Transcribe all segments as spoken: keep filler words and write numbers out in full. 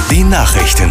Die Nachrichten.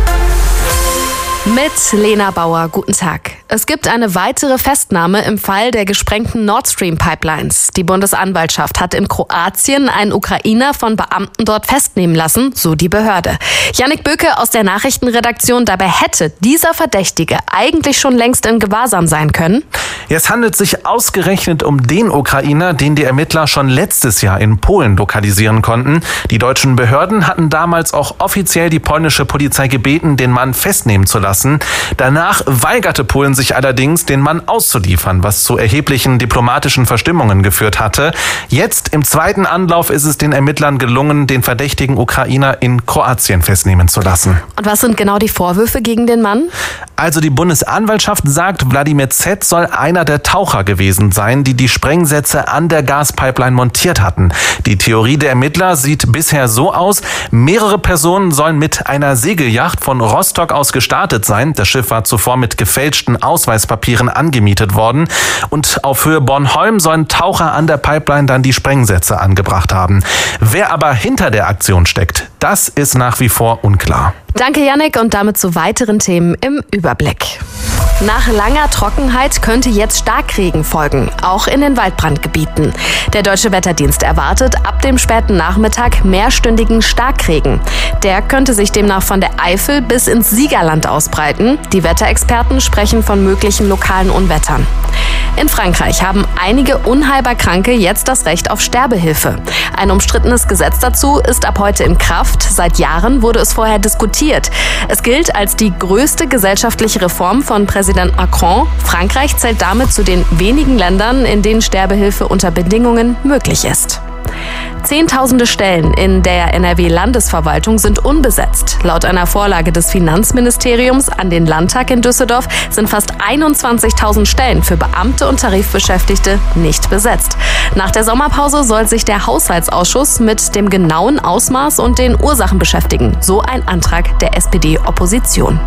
Mit Lena Bauer, guten Tag. Es gibt eine weitere Festnahme im Fall der gesprengten Nord Stream Pipelines. Die Bundesanwaltschaft hat in Kroatien einen Ukrainer von Beamten dort festnehmen lassen, so die Behörde. Jannik Böke aus der Nachrichtenredaktion, dabei hätte dieser Verdächtige eigentlich schon längst in Gewahrsam sein können. Es handelt sich ausgerechnet um den Ukrainer, den die Ermittler schon letztes Jahr in Polen lokalisieren konnten. Die deutschen Behörden hatten damals auch offiziell die polnische Polizei gebeten, den Mann festnehmen zu lassen. Danach weigerte Polen sich allerdings, den Mann auszuliefern, was zu erheblichen diplomatischen Verstimmungen geführt hatte. Jetzt im zweiten Anlauf ist es den Ermittlern gelungen, den verdächtigen Ukrainer in Kroatien festnehmen zu lassen. Und was sind genau die Vorwürfe gegen den Mann? Also die Bundesanwaltschaft sagt, Wladimir Z. soll einer der Taucher gewesen sein, die die Sprengsätze an der Gaspipeline montiert hatten. Die Theorie der Ermittler sieht bisher so aus: Mehrere Personen sollen mit einer Segelyacht von Rostock aus gestartet sein. Das Schiff war zuvor mit gefälschten Ausweispapieren angemietet worden. Und auf Höhe Bornholm sollen Taucher an der Pipeline dann die Sprengsätze angebracht haben. Wer aber hinter der Aktion steckt, das ist nach wie vor unklar. Danke, Jannik, und damit zu weiteren Themen im Überblick. Nach langer Trockenheit könnte jetzt Starkregen folgen, auch in den Waldbrandgebieten. Der Deutsche Wetterdienst erwartet ab dem späten Nachmittag mehrstündigen Starkregen. Der könnte sich demnach von der Eifel bis ins Siegerland ausbreiten. Die Wetterexperten sprechen von möglichen lokalen Unwettern. In Frankreich haben einige unheilbar Kranke jetzt das Recht auf Sterbehilfe. Ein umstrittenes Gesetz dazu ist ab heute in Kraft. Seit Jahren wurde es vorher diskutiert. Es gilt als die größte gesellschaftliche Reform von Präsident Macron. Frankreich zählt damit zu den wenigen Ländern, in denen Sterbehilfe unter Bedingungen möglich ist. Zehntausende Stellen in der N R W-Landesverwaltung sind unbesetzt. Laut einer Vorlage des Finanzministeriums an den Landtag in Düsseldorf sind fast einundzwanzigtausend Stellen für Beamte und Tarifbeschäftigte nicht besetzt. Nach der Sommerpause soll sich der Haushaltsausschuss mit dem genauen Ausmaß und den Ursachen beschäftigen. So ein Antrag der S P D-Opposition.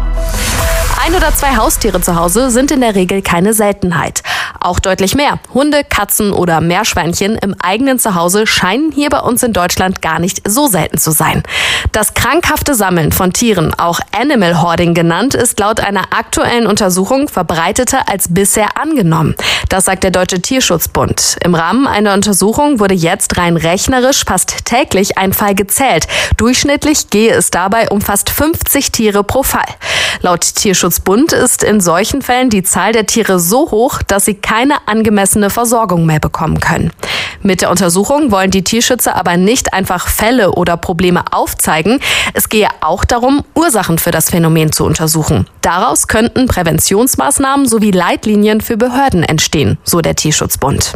Ein oder zwei Haustiere zu Hause sind in der Regel keine Seltenheit. Auch deutlich mehr Hunde, Katzen oder Meerschweinchen im eigenen Zuhause scheinen hier bei uns in Deutschland gar nicht so selten zu sein. Das krankhafte Sammeln von Tieren, auch Animal Hoarding genannt, ist laut einer aktuellen Untersuchung verbreiteter als bisher angenommen. Das sagt der Deutsche Tierschutzbund. Im Rahmen einer Untersuchung wurde jetzt rein rechnerisch fast täglich ein Fall gezählt. Durchschnittlich gehe es dabei um fast fünfzig Tiere pro Fall. Laut Tierschutzbund ist in solchen Fällen die Zahl der Tiere so hoch, dass sie keine angemessene Versorgung mehr bekommen können. Mit der Untersuchung wollen die Tierschützer aber nicht einfach Fälle oder Probleme aufzeigen. Es gehe auch darum, Ursachen für das Phänomen zu untersuchen. Daraus könnten Präventionsmaßnahmen sowie Leitlinien für Behörden entstehen, so der Tierschutzbund.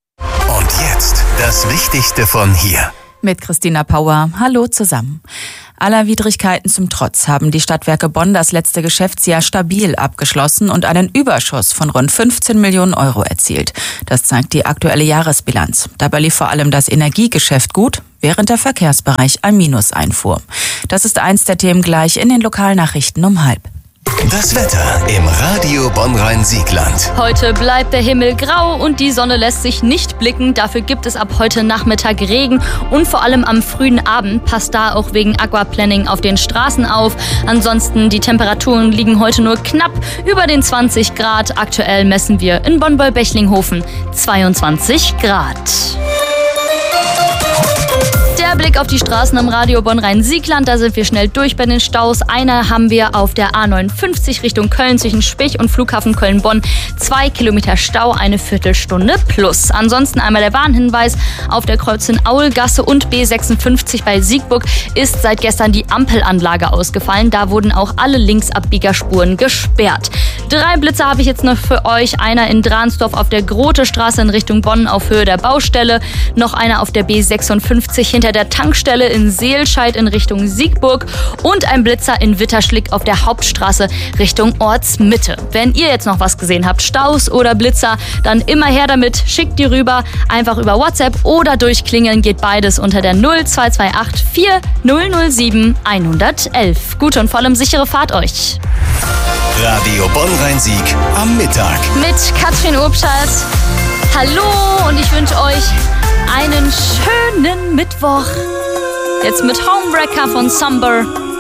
Und jetzt das Wichtigste von hier. Mit Christina Pauer. Hallo zusammen. Aller Widrigkeiten zum Trotz haben die Stadtwerke Bonn das letzte Geschäftsjahr stabil abgeschlossen und einen Überschuss von rund fünfzehn Millionen Euro erzielt. Das zeigt die aktuelle Jahresbilanz. Dabei lief vor allem das Energiegeschäft gut, während der Verkehrsbereich ein Minus einfuhr. Das ist eins der Themen gleich in den Lokalnachrichten um halb. Das Wetter im Radio Bonn-Rhein-Siegland. Heute bleibt der Himmel grau und die Sonne lässt sich nicht blicken. Dafür gibt es ab heute Nachmittag Regen und vor allem am frühen Abend. Passt da auch wegen Aquaplaning auf den Straßen auf. Ansonsten, die Temperaturen liegen heute nur knapp über den zwanzig Grad. Aktuell messen wir in Bonn-Beulbechlinghofen zweiundzwanzig Grad. Der Blick auf die Straßen am Radio Bonn-Rhein-Siegland, da sind wir schnell durch bei den Staus. Einer haben wir auf der A neunundfünfzig Richtung Köln zwischen Spich und Flughafen Köln-Bonn. Zwei Kilometer Stau, eine Viertelstunde plus. Ansonsten einmal der Warnhinweis: Auf der Kreuzung Aulgasse und B sechsundfünfzig bei Siegburg ist seit gestern die Ampelanlage ausgefallen. Da wurden auch alle Linksabbiegerspuren gesperrt. Drei Blitze habe ich jetzt noch für euch. Einer in Dransdorf auf der Grote-Straße in Richtung Bonn auf Höhe der Baustelle. Noch einer auf der B sechsundfünfzig hinter der Tankstelle in Seelscheid in Richtung Siegburg. Und ein Blitzer in Witterschlick auf der Hauptstraße Richtung Ortsmitte. Wenn ihr jetzt noch was gesehen habt, Staus oder Blitzer, dann immer her damit. Schickt die rüber, einfach über WhatsApp oder durchklingeln. Geht beides unter der null zwei zwei acht vier null null sieben eins eins eins. Gute und vor allem sichere Fahrt euch. Radio Bonn-Rhein-Sieg am Mittag. Mit Katrin Urbschat. Hallo und ich wünsche euch einen schönen Mittwoch. Jetzt mit Homewrecker von Summer.